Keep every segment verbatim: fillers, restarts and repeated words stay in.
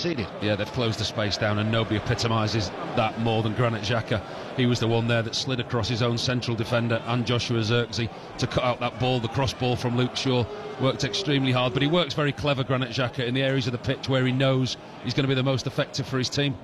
succeeded. Yeah, they've closed the space down, and nobody epitomises that more than Granit Xhaka. He was the one there that slid across his own central defender and Joshua Zirkzee to cut out that ball, the cross ball from Luke Shaw. Worked extremely hard, but he works very clever, Granit Xhaka, in the areas of the pitch where he knows he's going to be the most effective for his team.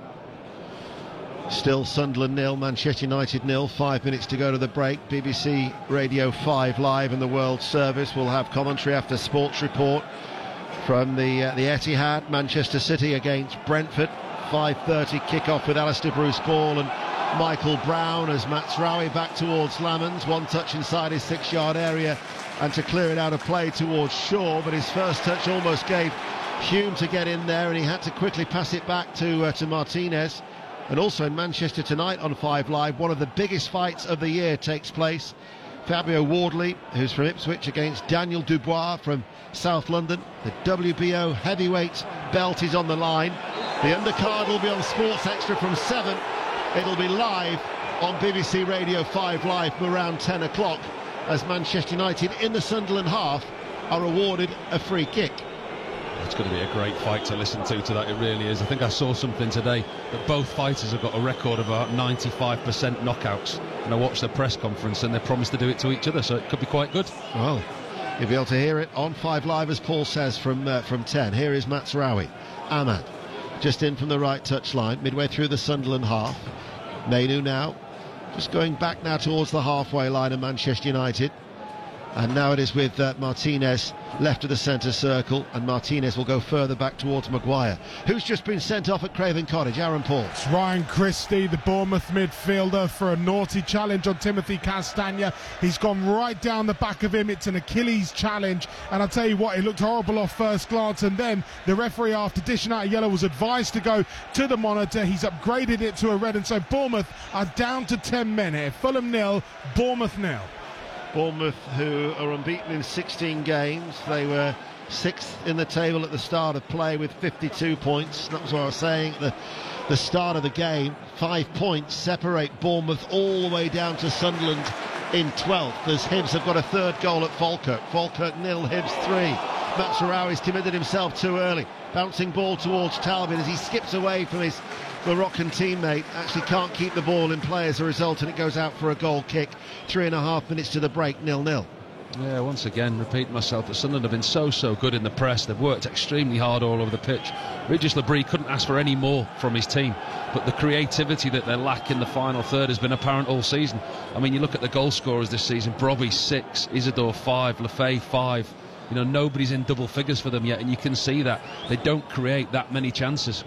Still Sunderland nil, Manchester United nil. Five minutes to go to the break. B B C Radio five Live in the World Service will have commentary after Sports Report from the uh, the Etihad. Manchester City against Brentford. five thirty kick-off with Alistair Bruce Ball and Michael Brown as Mazraoui back towards Lamans. One touch inside his six-yard area and to clear it out of play towards Shaw, but his first touch almost gave Hume to get in there, and he had to quickly pass it back to uh, to Martinez. And also in Manchester tonight on five Live, one of the biggest fights of the year takes place. Fabio Wardley, who's from Ipswich, against Daniel Dubois from South London. The W B O heavyweight belt is on the line. The undercard will be on Sports Extra from seven. It'll be live on B B C Radio five Live from around ten o'clock as Manchester United in the Sunderland half are awarded a free kick. It's going to be a great fight to listen to, to that, it really is. I think I saw something today that both fighters have got a record of about ninety-five percent knockouts, and I watched the press conference and they promised to do it to each other, so it could be quite good. Well, you'll be able to hear it on five Live, as Paul says, from uh, from ten. Here is Mazraoui. Ahmad, just in from the right touchline, midway through the Sunderland half. Mainu now, just going back now towards the halfway line of Manchester United. And now it is with uh, Martinez left of the centre circle, and Martinez will go further back towards Maguire, who's just been sent off at Craven Cottage. Aaron Paul. It's Ryan Christie, the Bournemouth midfielder, for a naughty challenge on Timothy Castagna. He's gone right down the back of him. It's an Achilles challenge, and I'll tell you what, it looked horrible off first glance, and then the referee, after dishing out a yellow, was advised to go to the monitor. He's upgraded it to a red, and so Bournemouth are down to ten men here. Fulham nil, Bournemouth nil. Bournemouth, who are unbeaten in sixteen games. They were sixth in the table at the start of play with fifty-two points. That was what I was saying at the, the start of the game. Five points separate Bournemouth all the way down to Sunderland in twelfth, as Hibs have got a third goal at Falkirk. Falkirk nil, Hibs three. Mazraoui's committed himself too early. Bouncing ball towards Talbot as he skips away from his Moroccan teammate. Actually can't keep the ball in play as a result, and it goes out for a goal kick. Three and a half minutes to the break, nil nil. Yeah, once again, repeating myself, but Sunderland have been so, so good in the press. They've worked extremely hard all over the pitch. Regis Labrie couldn't ask for any more from his team, but the creativity that they lack in the final third has been apparent all season. I mean, you look at the goal scorers this season: Brobby six, Isidore five, Lefay five. You know, nobody's in double figures for them yet, and you can see that they don't create that many chances.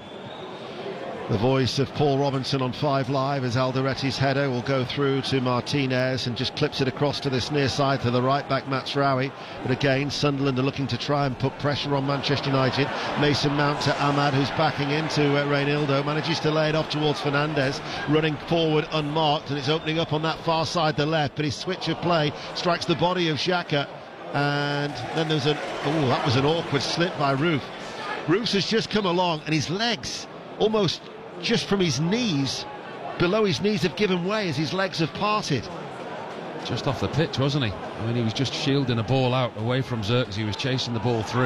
The voice of Paul Robinson on five Live as Alderetti's header will go through to Martinez and just clips it across to this near side to the right back, Mazraoui. But again, Sunderland are looking to try and put pressure on Manchester United. Mason Mount to Ahmad, who's backing into uh, Reynildo, manages to lay it off towards Fernandez, running forward unmarked, and it's opening up on that far side, the left, but his switch of play strikes the body of Xhaka, and then there's an, oh, that was an awkward slip by Roof. Roofs has just come along, and his legs, almost just from his knees, below his knees, have given way as his legs have parted. Just off the pitch, wasn't he? I mean, he was just shielding a ball out away from Zirkzee. He was chasing the ball through.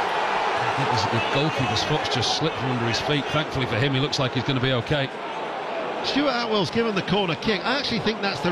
I think the goalkeeper's foot's just slipped from under his feet. Thankfully for him, he looks like he's going to be okay. Stuart Atwell's given the corner kick. I actually think that's the